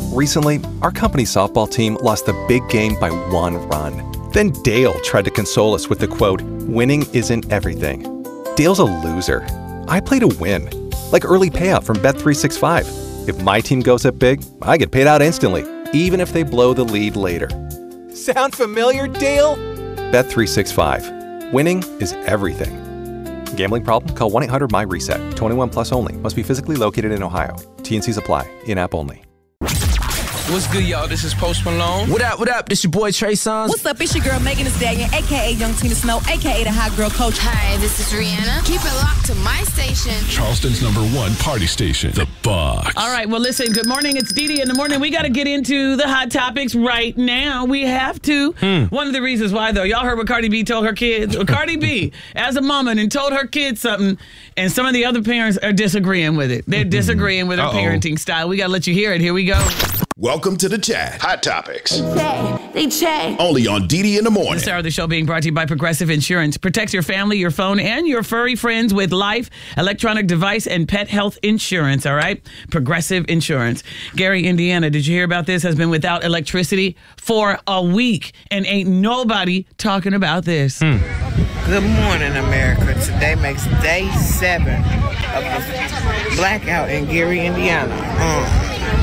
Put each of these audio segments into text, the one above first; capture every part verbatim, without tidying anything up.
Recently, our company's softball team lost the big game by one run. Then Dale tried to console us with the quote, "Winning isn't everything." Dale's a loser. I play to win. Like early payout from Bet three sixty-five. If my team goes up big, I get paid out instantly, even if they blow the lead later. Sound familiar, Dale? Bet three sixty-five. Winning is everything. Gambling problem? Call one eight hundred M Y reset. twenty-one plus only. Must be physically located in Ohio. T N Cs apply. In-app only. What's good, y'all? This is Post Malone. What up, what up? This your boy Trey Songz. What's up? It's your girl Megan Thee Stallion, a k a. Young Tina Snow, a k a the Hot Girl Coach. Hi, this is Rihanna. Keep it locked to my station. Charleston's number one party station, The Box. All right, well, listen, good morning. It's Dee Dee in the morning. We got to get into the hot topics right now. We have to. Hmm. One of the reasons why, though, y'all heard what Cardi B told her kids. Well, Cardi B, as a mama, and told her kids something, and some of the other parents are disagreeing with it. They're disagreeing with her Uh-oh. parenting style. We got to let you hear it. Here we go. Welcome to the chat. Hot Topics. They check. They check. Only on D D in the morning. This hour of the show being brought to you by Progressive Insurance. Protect your family, your phone, and your furry friends with life, electronic device, and pet health insurance, all right? Progressive Insurance. Gary, Indiana, did you hear about this? Has been without electricity for a week, and ain't nobody talking about this. Hmm. Good morning, America. Today makes day seven of the blackout in Gary, Indiana. Um,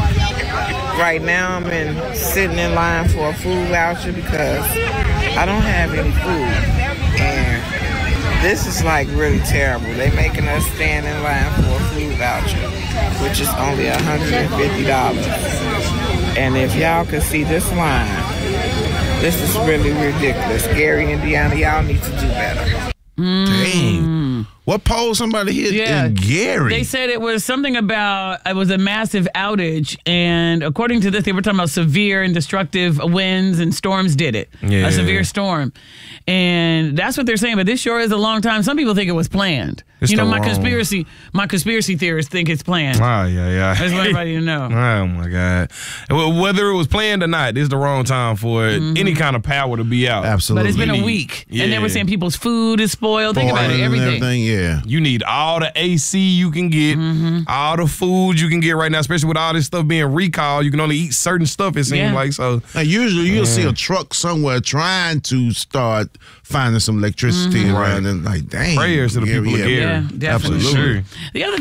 Right now, I'm in sitting in line for a food voucher because I don't have any food. And this is like really terrible. They're making us stand in line for a food voucher, which is only one hundred fifty dollars. And if y'all can see this line, this is really ridiculous. Gary, Indiana, y'all need to do better. Mm. Dang. What pole somebody hit yeah. in Gary? They said it was something about, it was a massive outage. And according to this, they were talking about severe and destructive winds and storms did it. Yeah. A severe storm. And that's what they're saying. But this sure is a long time. Some people think it was planned. It's you know, my wrong. conspiracy my conspiracy theorists think it's planned. Oh, yeah, yeah. I just want everybody to know. Oh, my God. Well, whether it was planned or not, this is the wrong time for mm-hmm. any kind of power to be out. Absolutely. But it's been a week. Yeah. And they were saying people's food is spoiled. Think about it, everything. everything. Yeah. You need all the A C you can get, mm-hmm. all the food you can get right now, especially with all this stuff being recalled. You can only eat certain stuff, it seems yeah. like. So now, usually you'll yeah. see a truck somewhere trying to start finding some electricity mm-hmm. around, right. and like, dang. Prayers to the people yeah, of Gary. Yeah, definitely. Absolutely. Sure. The other thing